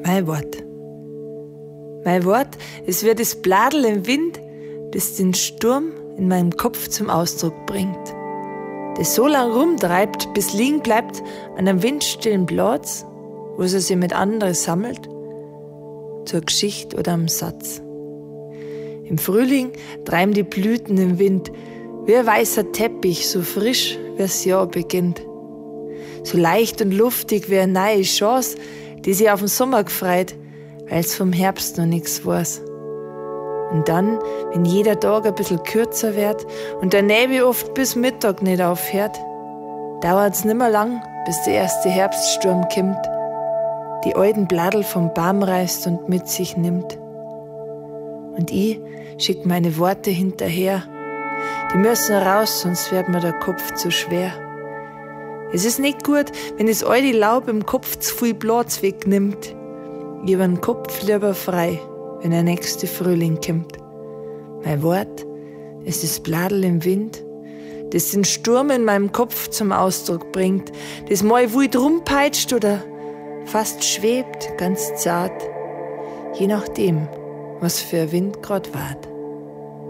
Mein Wort. Mein Wort, es wird das Bladel im Wind, das den Sturm in meinem Kopf zum Ausdruck bringt. Das so lang rumtreibt, bis liegen bleibt an einem windstillen Platz, wo es sich mit anderen sammelt, zur Geschichte oder am Satz. Im Frühling treiben die Blüten im Wind, wie ein weißer Teppich, so frisch, wie das Jahr beginnt. So leicht und luftig wie eine neue Chance, die sich auf den Sommer gefreut, weil's vom Herbst noch nix weiß. Und dann, wenn jeder Tag ein bisschen kürzer wird und der Nebel oft bis Mittag nicht aufhört, dauert's nimmer lang, bis der erste Herbststurm kommt, die alten Bladel vom Baum reißt und mit sich nimmt. Und ich schick meine Worte hinterher, die müssen raus, sonst wird mir der Kopf zu schwer. Es ist nicht gut, wenn das alte Laub im Kopf zu viel Platz wegnimmt. Ich hab den Kopf lieber frei, wenn der nächste Frühling kommt. Mein Wort, es ist Bladel im Wind, das den Sturm in meinem Kopf zum Ausdruck bringt, das mal wild rumpeitscht oder fast schwebt, ganz zart, je nachdem, was für ein Wind grad wart.